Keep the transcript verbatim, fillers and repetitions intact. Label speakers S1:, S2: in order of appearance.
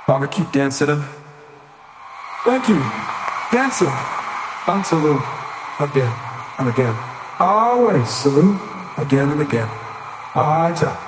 S1: I'ma keep dancing. Thank you. Dancing. Bounce a little. Again and again. Always salute again and again. Ah, ja.